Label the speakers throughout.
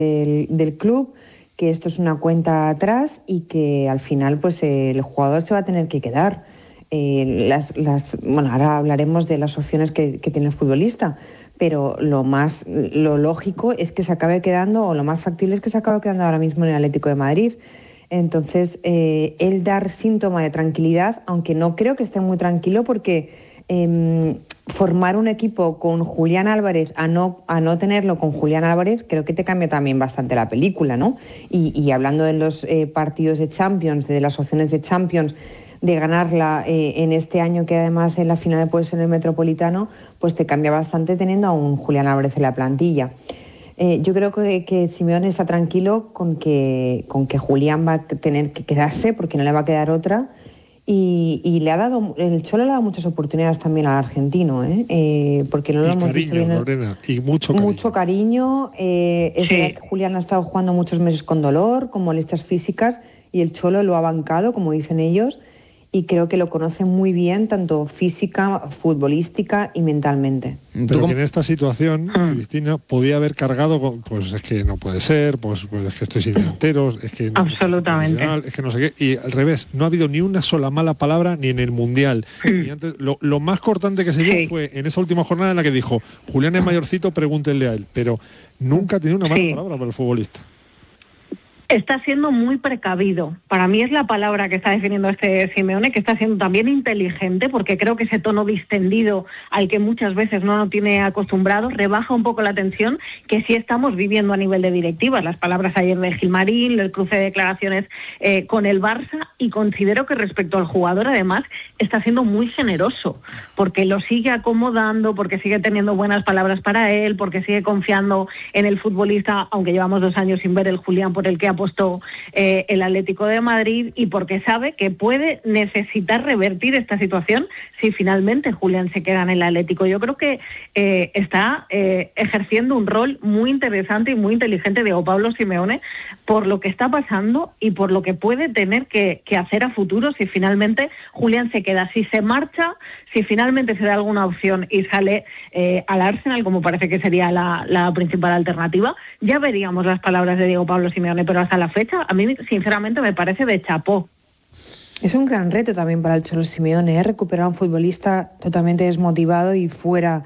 Speaker 1: del club, que esto es una cuenta atrás y que al final pues el jugador se va a tener que quedar. Ahora hablaremos de las opciones que tiene el futbolista, pero lo lógico es que se acabe quedando, o lo más factible es que se acabe quedando ahora mismo en el Atlético de Madrid. Entonces, él dar síntoma de tranquilidad, aunque no creo que esté muy tranquilo, porque formar un equipo con Julián Álvarez a no tenerlo con Julián Álvarez, creo que te cambia también bastante la película, ¿no? Y hablando de los partidos de Champions, de las opciones de Champions, de ganarla en este año, que además en la final puede ser en el Metropolitano, pues te cambia bastante teniendo a un Julián Álvarez en la plantilla. Yo creo que Simeone está tranquilo con que Julián va a tener que quedarse, porque no le va a quedar otra, y el Cholo le ha dado muchas oportunidades también al argentino, porque no lo hemos visto bien.
Speaker 2: Lorena, y mucho cariño.
Speaker 1: Es verdad que Julián ha estado jugando muchos meses con dolor, con molestias físicas, y el Cholo lo ha bancado, como dicen ellos, y creo que lo conoce muy bien, tanto física, futbolística y mentalmente.
Speaker 2: Pero que en esta situación, Cristina, podía haber cargado con, pues es que no puede ser, pues es que estoy sin delanteros, es que no,
Speaker 3: absolutamente,
Speaker 2: es que no sé qué, y al revés, no ha habido ni una sola mala palabra ni en el Mundial. Y antes, lo más cortante que se dio fue en esa última jornada en la que dijo, Julián es mayorcito, pregúntenle a él, pero nunca ha tenido una mala palabra para el futbolista.
Speaker 3: Está siendo muy precavido. Para mí es la palabra que está definiendo este Simeone, que está siendo también inteligente, porque creo que ese tono distendido al que muchas veces no nos tiene acostumbrado rebaja un poco la tensión que sí estamos viviendo a nivel de directivas. Las palabras ayer de Gilmarín, el cruce de declaraciones con el Barça, y considero que respecto al jugador además está siendo muy generoso, porque lo sigue acomodando, porque sigue teniendo buenas palabras para él, porque sigue confiando en el futbolista, aunque llevamos 2 años sin ver el Julián por el que ha puesto el Atlético de Madrid, y porque sabe que puede necesitar revertir esta situación si finalmente Julián se queda en el Atlético. Yo creo que está ejerciendo un rol muy interesante y muy inteligente Diego Pablo Simeone por lo que está pasando y por lo que puede tener que hacer a futuro si finalmente Julián se queda. Si se marcha, si finalmente se da alguna opción y sale al Arsenal, como parece que sería la principal alternativa, ya veríamos las palabras de Diego Pablo Simeone, pero hasta la fecha a mí sinceramente me parece de chapó.
Speaker 1: Es un gran reto también para el Cholo Simeone, recuperar a un futbolista totalmente desmotivado y fuera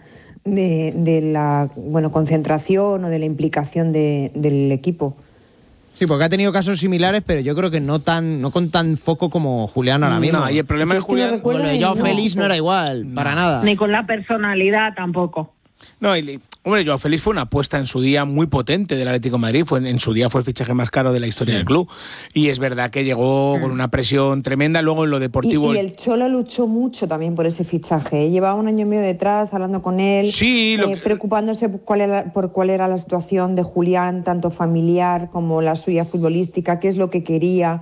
Speaker 1: de la concentración o de la implicación del equipo.
Speaker 4: Sí, porque ha tenido casos similares, pero yo creo que no con tan foco como Julián ahora mismo.
Speaker 5: No, y el problema de Julián...
Speaker 4: Con lo de Joao Félix no era igual, para nada.
Speaker 3: Ni con la personalidad tampoco.
Speaker 5: No, Joao Félix fue una apuesta en su día muy potente del Atlético de Madrid, en su día fue el fichaje más caro de la historia del club, y es verdad que llegó con una presión tremenda. Luego en lo deportivo...
Speaker 1: Y el Cholo luchó mucho también por ese fichaje, llevaba 1 año y medio detrás, hablando con él, preocupándose por cuál era la situación de Julián, tanto familiar como la suya futbolística, qué es lo que quería,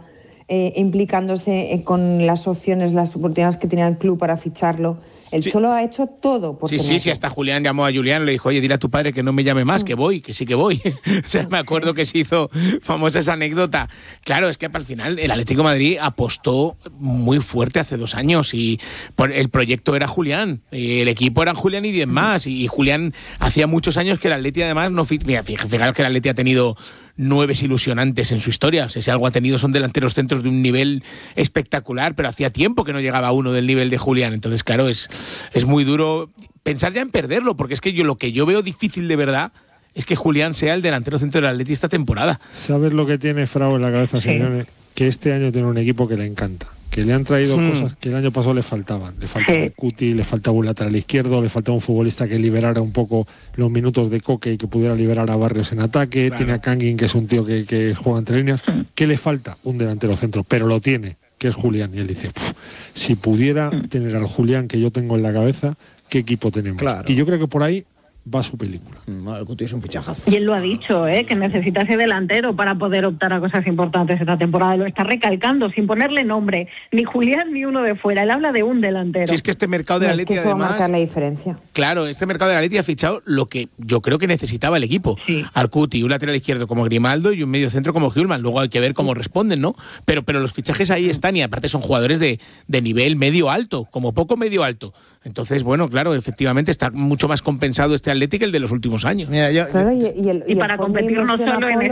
Speaker 1: implicándose con las opciones, las oportunidades que tenía el club para ficharlo. El Cholo ha hecho todo.
Speaker 5: Sí, hasta Julián llamó a Julián, le dijo, oye, dile a tu padre que no me llame más, que voy, que sí que voy. O sea, me acuerdo que se hizo famosa esa anécdota. Claro, es que al final el Atlético de Madrid apostó muy fuerte hace 2 años y el proyecto era Julián, el equipo eran Julián y 10 más, y Julián hacía muchos años que el Atlético además no... Mira, fijaros que el Atlético ha tenido 9 ilusionantes en su historia. O sea, si algo ha tenido son delanteros centros de un nivel espectacular, pero hacía tiempo que no llegaba uno del nivel de Julián. Entonces, claro, es muy duro pensar ya en perderlo, porque es que lo que yo veo difícil de verdad es que Julián sea el delantero centro del Atleti esta temporada.
Speaker 2: ¿Sabes lo que tiene Frau en la cabeza, Simeone? Que este año tiene un equipo que le encanta, que le han traído cosas que el año pasado le faltaban. Le faltaba Cuti, le faltaba un lateral izquierdo, le faltaba un futbolista que liberara un poco los minutos de Coque y que pudiera liberar a Barrios en ataque. Claro. Tiene a Kangin, que es un tío que juega entre líneas. ¿Qué le falta? Un delantero centro, pero lo tiene, que es Julián. Y él dice, si pudiera tener al Julián que yo tengo en la cabeza, ¿qué equipo tenemos? Claro. Y yo creo que por ahí va su película.
Speaker 4: El Cuti es un fichajazo.
Speaker 3: Y él lo ha dicho, que necesita ese delantero para poder optar a cosas importantes esta temporada. Lo está recalcando sin ponerle nombre, ni Julián ni uno de fuera. Él habla de un delantero.
Speaker 5: Si es que este mercado de Atleti además...
Speaker 1: va a marcar la diferencia.
Speaker 5: Claro, este mercado de Atleti ha fichado lo que yo creo que necesitaba el equipo. Sí. Al Cuti, un lateral izquierdo como Grimaldo y un medio centro como Hjulman. Luego hay que ver cómo responden, ¿no? Pero los fichajes ahí están, y aparte son jugadores de nivel medio alto, como poco medio alto. Entonces, bueno, claro, efectivamente está mucho más compensado este Athletic que el de los últimos años.
Speaker 4: Mira,
Speaker 3: y para competir no solo en